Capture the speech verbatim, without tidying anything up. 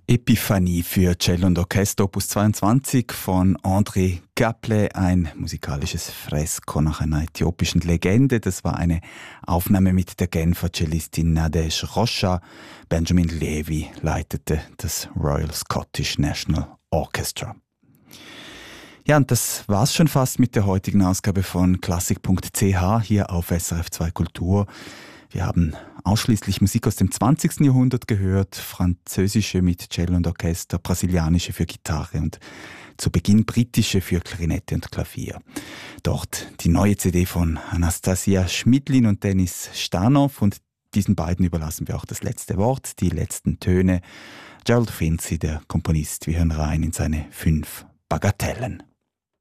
Epiphanie für Cello und Orchester Opus zweiundzwanzig von André Gaple, ein musikalisches Fresko nach einer äthiopischen Legende. Das war eine Aufnahme mit der Genfer Cellistin Nadej Rocha. Benjamin Levy leitete das Royal Scottish National Orchestra. Ja, und das war's schon fast mit der heutigen Ausgabe von klassik punkt c h hier auf S R F zwei Kultur. Wir haben ausschließlich Musik aus dem zwanzigsten Jahrhundert gehört, französische mit Cello und Orchester, brasilianische für Gitarre und zu Beginn britische für Klarinette und Klavier. Dort die neue C D von Anastasia Schmidlin und Dennis Stanow, und diesen beiden überlassen wir auch das letzte Wort, die letzten Töne. Gerald Finzi, der Komponist, wir hören rein in seine fünf Bagatellen.